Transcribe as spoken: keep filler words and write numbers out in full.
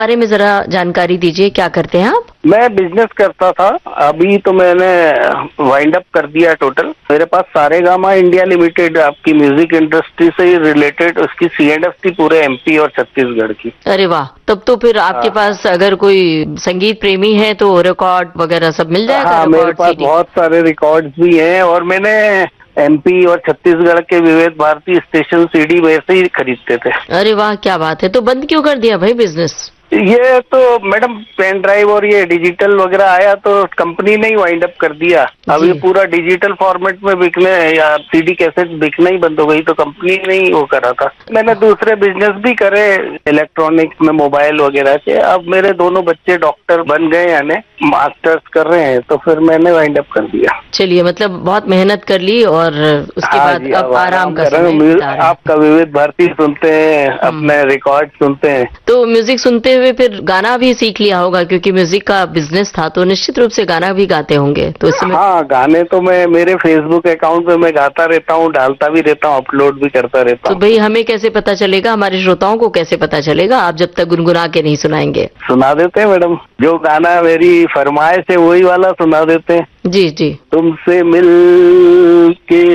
बारे में जरा जानकारी दीजिए, क्या करते हैं आप? मैं बिजनेस करता था, अभी तो मैंने वाइंड अप कर दिया टोटल। मेरे पास सारेगामा इंडिया लिमिटेड आपकी म्यूजिक इंडस्ट्री से रिलेटेड उसकी सी एंड एफ थी पूरे एमपी और छत्तीसगढ़ की। अरे वाह, तब तो फिर आपके हाँ। पास अगर कोई संगीत प्रेमी है तो रिकॉर्ड वगैरह सब मिल जाएगा। हाँ, मेरे पास सीडी बहुत सारे रिकॉर्ड्स भी हैं और मैंने एमपी और छत्तीसगढ़ के विविध भारती स्टेशन सीडी वैसे ही खरीदते थे। अरे वाह, क्या बात है। तो बंद क्यों कर दिया भाई बिजनेस? ये तो मैडम पेन ड्राइव और ये डिजिटल वगैरह आया तो कंपनी ने ही वाइंड अप कर दिया। अब ये पूरा डिजिटल फॉर्मेट में बिकने या सीडी कैसेट बिकना ही बंद हो गई तो कंपनी ने ही वो करा था। मैंने दूसरे बिजनेस भी करे इलेक्ट्रॉनिक्स में, मोबाइल वगैरह के। अब मेरे दोनों बच्चे डॉक्टर बन गए, यानी मास्टर्स कर रहे हैं, तो फिर मैंने वाइंड अप कर दिया। चलिए, मतलब बहुत मेहनत कर ली और उसके हाँ बाद जी, अब आराम का कर रहे समय हैं। बिता रहे हैं। आपका विविध भारती सुनते हैं, अपने रिकॉर्ड सुनते हैं। तो म्यूजिक सुनते हुए फिर गाना भी सीख लिया होगा, क्योंकि म्यूजिक का बिजनेस था तो निश्चित रूप से गाना भी गाते होंगे। तो इसमें हाँ, गाने तो मैं मेरे फेसबुक अकाउंट पे मैं गाता रहता हूँ, डालता भी रहता हूँ, अपलोड भी करता रहता तो हूँ। भाई हमें कैसे पता चलेगा, हमारे श्रोताओं को कैसे पता चलेगा, आप जब तक गुनगुना के नहीं सुनाएंगे? सुना देते हैं मैडम, जो गाना मेरी फरमाइश है वही वाला सुना देते हैं। जी जी। तुमसे मिल के